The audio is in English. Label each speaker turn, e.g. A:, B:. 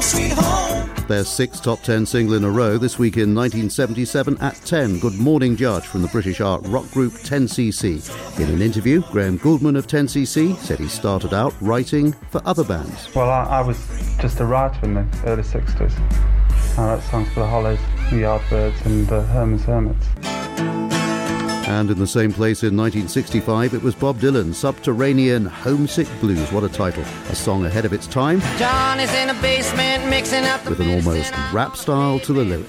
A: sweet home.
B: Their sixth top 10 single in a row, this week in 1977 at 10. Good Morning Judge from the British art rock group 10cc. In an interview, Graham Gouldman of 10cc said he started out writing for other bands.
C: Well, I was just a writer in the early 60s. I wrote songs for the Hollies, the Yardbirds and Herman's Hermits.
B: And in the same place in 1965, it was Bob Dylan's Subterranean Homesick Blues. What a title. A song ahead of its time,
D: John is in a basement mixing up the
B: with an almost rap style to the lyrics.